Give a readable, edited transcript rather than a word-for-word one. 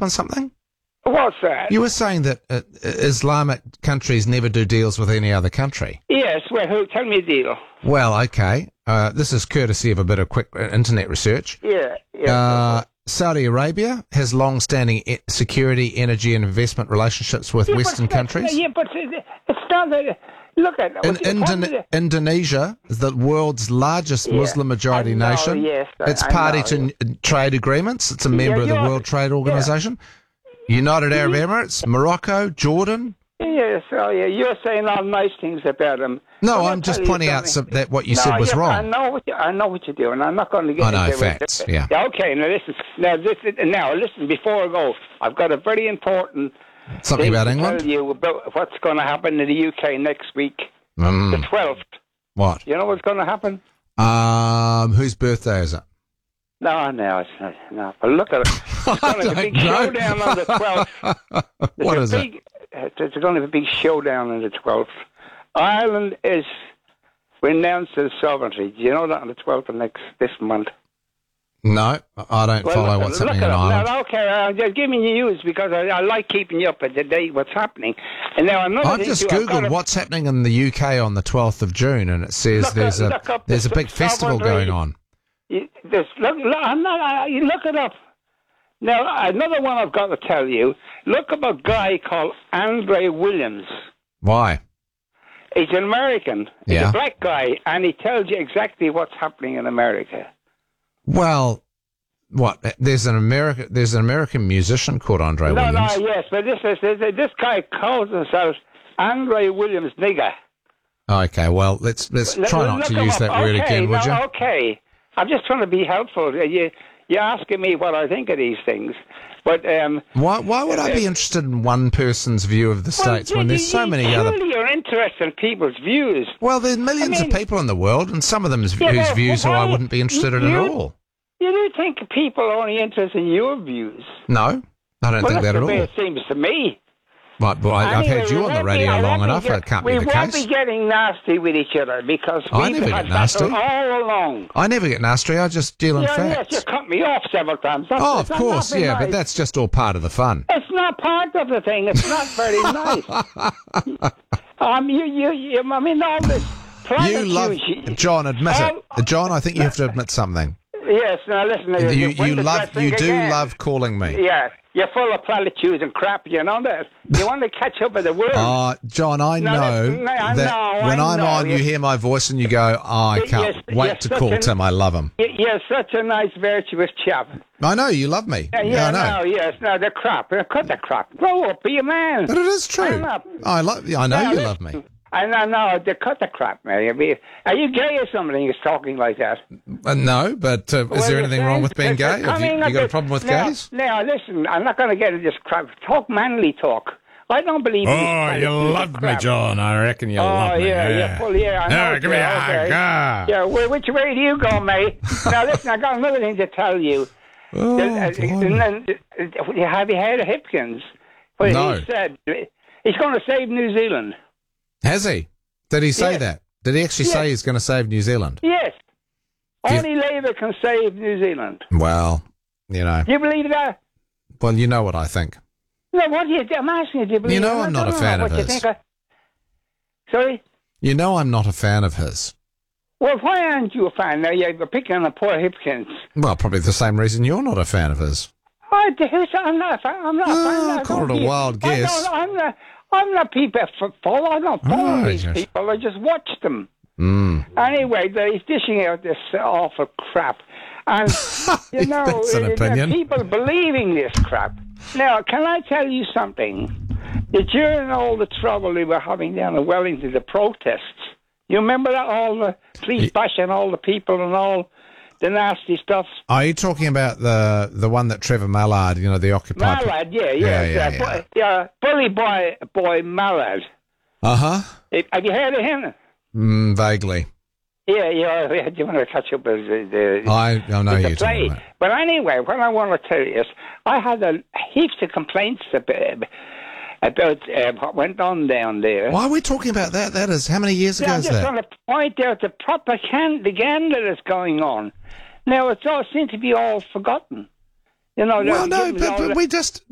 on something? What's that? You were saying that Islamic countries never do deals with any other country. Yes, well, tell me a deal. Well, okay. This is courtesy of a bit of quick internet research. Yeah. Saudi Arabia has long-standing security, energy, and investment relationships with Western countries. Yeah, but it's not that. Look at Indonesia is the world's largest Muslim-majority nation. Yes, it's party to trade agreements. It's a member of the World Trade Organization. United Arab Emirates, Morocco, Jordan. Yes, you're saying all nice things about them. No, I'm just pointing out that what you said was wrong. I know what you're doing. I'm not going to get into it. Facts, yeah. Okay, now listen, before I go, I've got a very important something about England? Tell you about what's going to happen in the UK next week, the 12th. What? You know what's going to happen? Whose birthday is it? No, it's not. No, but look at it. There's going to be a big showdown on the 12th. What is it? There's going to be a big showdown on the 12th. Ireland is renounced as sovereignty. Do you know that on the 12th of this month? No, I don't follow what's happening in Ireland. No, okay, I'm just giving you news because I like keeping you up to date what's happening. And now I've just Googled what's happening in the UK on the 12th of June, and it says there's a big festival going on. Look it up. Now, another one I've got to tell you. Look up a guy called Andre Williams. Why? He's an American. He's a black guy, and he tells you exactly what's happening in America. Well, what? There's an American musician called Andre Williams. No, yes, but this guy calls himself Andre Williams nigger. Okay, well, let's try not to use that word again, would you? Okay, I'm just trying to be helpful. You're asking me what I think of these things, but why would I be interested in one person's view of the states when there's so many other? You're interested in people's views. Well, there's millions of people in the world, and some of them whose views I wouldn't be interested in at all. You do think people are only interested in your views? No, I don't think that at all. It seems to me. Right, but I've had you on the radio long enough. It can't be the case. We won't be getting nasty with each other because we've had battle all along. I never get nasty. I just deal in facts. Yes, you cut me off several times. Of course, nice. But that's just all part of the fun. It's not part of the thing. It's not very nice. I mean, all this platitude. John, admit it. John, I think you have to admit something. Yes, now listen. You do love calling me. Yeah, you're full of platitudes and crap. You know that. You want to catch up with the world. John, I know that when I'm on, you hear my voice and you go, I can't wait to call Tim. I love him. You're such a nice, virtuous chap. I know you love me. Yeah, I know. No, the crap. Cut the crap. Grow up, be a man. But it is true. I know you love me. I know, they cut the crap, man. Are you gay or something? You're talking like that. No, but is there anything wrong with being gay? Have you got a problem with gays? Now, listen, I'm not going to get into this crap. Talk manly talk. I don't believe you love me, John. I reckon you love me. Yeah. I know. Give me a hug. Yeah, which way do you go, mate? Now, listen, I got another thing to tell you. Have you heard of Hipkins? Well, no. He said he's going to save New Zealand. Has he? Did he say that? Did he actually say he's going to save New Zealand? Yes. Only Labour can save New Zealand. Well, you know. Do you believe that? Well, you know what I think. No, what do you? I'm asking you. Do you believe? You know, I'm not a fan of his. Sorry. You know, I'm not a fan of his. Well, why aren't you a fan? Now you're picking on the poor Hipkins. Well, probably the same reason you're not a fan of his. I'm not a fan. I'm not a fan. I call it a wild guess. I'm not people follow. I don't follow these people. I just watch them. Anyway, he's dishing out this awful crap. And, you know, that's an opinion. People believing this crap. Now, can I tell you something? That during all the trouble we were having down in Wellington, the protests, you remember that? All the police bashing all the people and all the nasty stuff. Are you talking about the one that Trevor Mallard, you know, the Occupy... Mallard, yeah. Bully boy Mallard. Uh-huh. Have you heard of him? Vaguely. Yeah. Do you want to catch up with the I know you're talking about. But anyway, what I want to tell you is I had heaps of complaints about what went on down there. Why are we talking about that? That is, how many years ago is that? I just want to point out the propaganda that's going on. Now, it all seems to be all forgotten. You know, well, no, but we just...